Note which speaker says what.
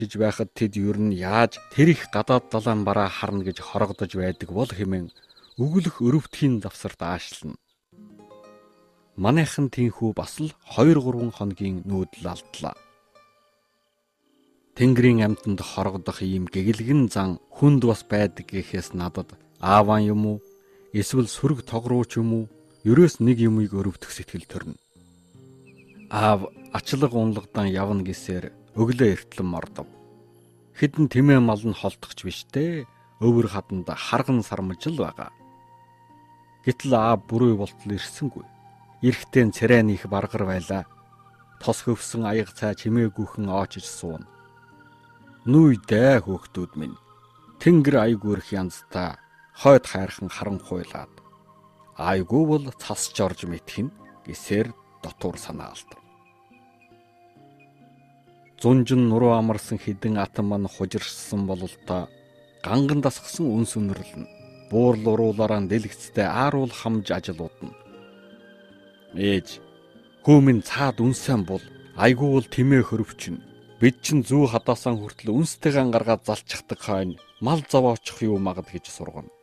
Speaker 1: гэж байхад тэд ер нь яаж тэр их гадаад далайн бараа харна гэж хорогдож байдаг бол хэмээн өгүүлэх өрөвтхийн завсарт аашлна. Манайхан тийхүү бас л 2-3 хоногийн нүүдэл алдлаа. Тэнгэрийн амьтанд хорогдох ийм гэгэлгэн зан хүнд бас байдаг гэхээс надад ааван юм уу эсвэл сүрэг тогруу ч юм уу ерөөс нэг юмыг өрөвдөх сэтгэл төрнө. Аав ачлаг унлагдан явна гэсээр өглөө эртлэн мордов. Хэдэн тэмээ мал нь холдохч биш дээ. Өвөр хаданд харган сармаж л байгаа. Гэтэл аав бүрөө болтол ирсэнгүй. Ирэхдээ царай нөх баргар байлаа. Тос хөвсөн аяг цай чимээгүйхэн оочж суuna. Нүй дэ хөөхтүүд минь. Тэнгэр айгүрх янзтай хойд хайрхан харанхуйлаад. Айгүй бол цасч орж мэдхэн гэсээр дотуур санаа алдав. Зунжин нуруу амарсан хідэн атан мань хужирсан бололтой ганган дасгсан үнс өнөрлөн буурал уруулаараа дэлгэцтэй ааруул хамж ажилуудна. Ээж хөөмийн цаад үнсэн бол айгүй бол тэмээ хөрөвчин. Бид чин зүү хадаасан хүртэл үнстэйгэн гаргаад залчихдаг хойно мал зовоочих юу магад гэж сургана.